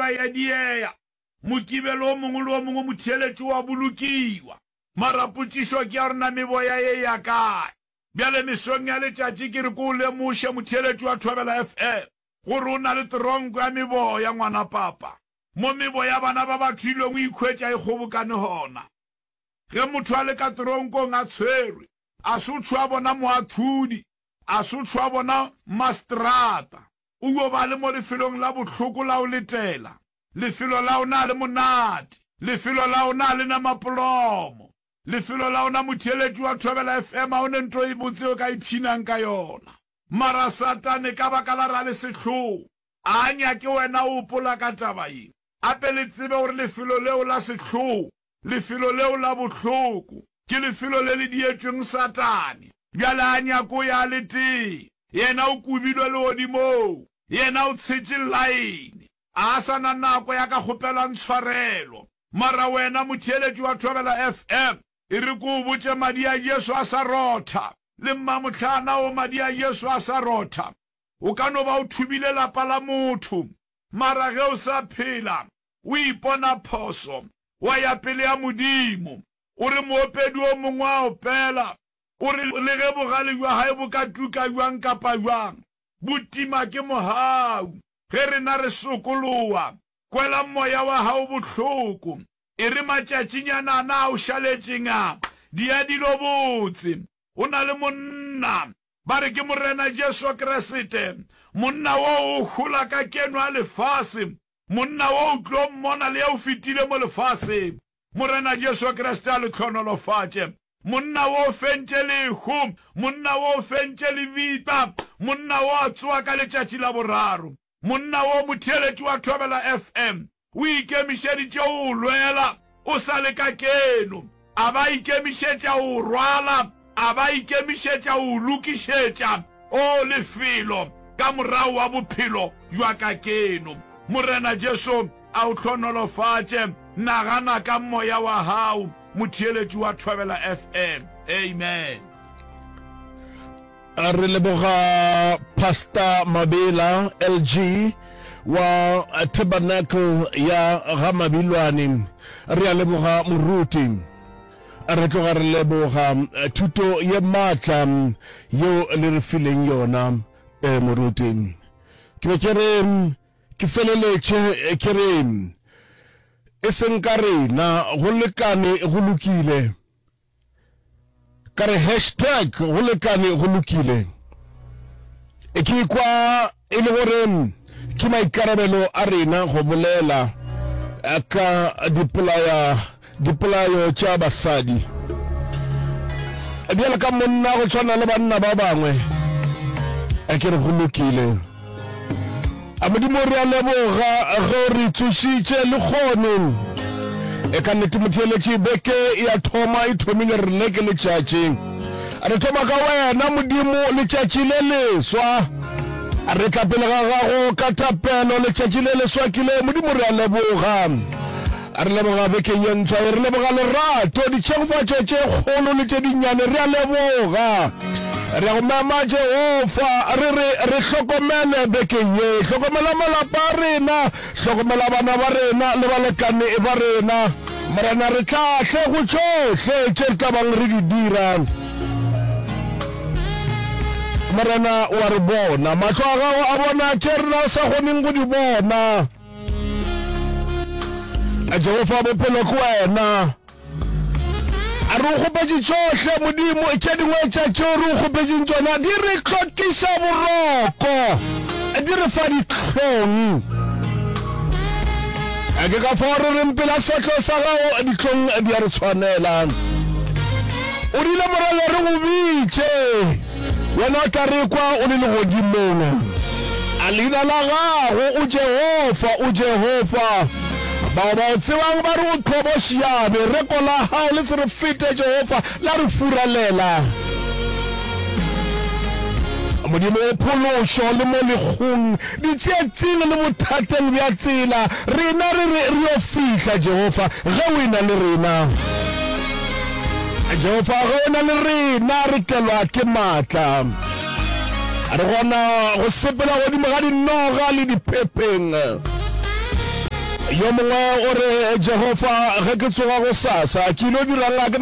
meboya ya diea mokibelo o mongwe le o mongwe motheletši wa bolokiwa marapotšišo ke ya rena meboya ye ya kae bjale mesong ya letšatši ke re ko o lemoše motheletši wa Thobela FM gore o na le tronko ya meboya ngwana papa mo meboya bana ba ba thilweng o ikhwetša e kgobokane hona ge motho a le ka tronkong a tshwerwe a se o tshwa bona moathudi a se o tshwa bona mastrata o yo ba le mo lefelong la bohloko la o letela lefelo la o na le monate lefelo la o na le na mapolomo lefelo la o na motheletši wa Thobela FM a o ne nto e botseo ka iphinang ka yona mara satane ka baka la ra le sehlogo a nyake wena o pola ka taba eng ape le tsebe gore lefelo leo la sehlogo lefelo leo la bohloko ke lefelo le le dietšweng satane bjale a nyako ya le tee yena o kubilwe legodimo yena o tshetše line a sa na nako ya ka kgopela ntshwarelo mara wena motheletši wa Thobela FM e re ko o botše madi a Jesu a sa rotha le mmamohlana o madi a Jesu a sa rotha o ka no ba o thubile lapa la motho mara ge o sa phela o ipona phoso wa ya pele ya modimo o re moopedi o mongwe a opela o re le ge bogale jwa hae bo ka tuka jwang kapa jwang botima ke mohau ge re na re sokoloa kwela moya wa hao bohloko e re matšatšinyana na o šaletšeng a di a dilo botse o na le monna ba re ke morena Jesu Kriste monna wo o hula ka keno a lefase monna wo o tlo mmona le o fitile mo lefase morena Jesu Kriste a le tlhonolofatše monna wo fentše lehu monna wo fentše lebita monna wo a tsoa ka letšatši la boraro monna wo motheletši wa Thobela FM o ikemišeditše o lwela o sa le ka keno a ba ikemišetša o rwala a ba ikemišetša o lukišetša o lefelo ka morao wa bophelo jwa ka keno morena Jesu a o tlhonolofatše nagana ka moya wa hao motheletši wa Thobela FM amen. Re leboga Pastor Mabela LG wa Tabernacle ya Gamabilwane re a leboga moruti re tloga re leboga thuto ye matla yo le re fileng yona moruti ke be ke re ke feleletše ke re e seng ka rena go lekane go lokile ka re hashtag go lekane go lokile e ke kwa e le gore ke maikarabelo a rena go bolela ka dipolayo tša basadi bjale ka monna go tshwana le banna ba bangwe a ke re go lokile a modimo re a leboga ge re tsošitše le kgono e ka nnete motheletši beke ya thoma e thomile re leke letšatši re thoma ka wena modimo letšatši le leswa re tla pele ga gago ka thapelo letšatši le leswa kile modimo re a leboga re leboga beke ye ntshwa re leboga lerato ditšhegofatšo tše kgolo le tše dinnyane re a leboga re go mema Jehova re hlokomele beke ye hlokomela malapa a rena hlokomela bana ba rena le balekane ba rena morena re tlahle go tšohle tše tlabang re di dira morena wa re bona mahlo a gago a bona tše rena o sa kgoneng go di bona Jehova bophelo ke wena a re go khopetše tšohle modimo tše dingwe tša tšeo re khopetšeng tšona di re hlotliša boroko di re fa ditlhong ke ka fao re reng pela sehlo sa gago ditlhong di a re tshwanela o rile morale re go bitše wena o tla re kwa o le legodimong a leina la gago o Jehova bao ba o tsebang ba re o thobo šiabe reko la hao le se re fete Jehova la re furalela modimo o phološo le mo lekgong ditšeetsing le bothateng bja tsela rena re yo fihla Jehova ge o ena le rena Jehova ge o ena le rena re tlelwa ke maatla re gona go sepela godimo ga dinoga le diphepeng yo mongwe o re Jehova ge ke tsoga go sasa ke ilo dirang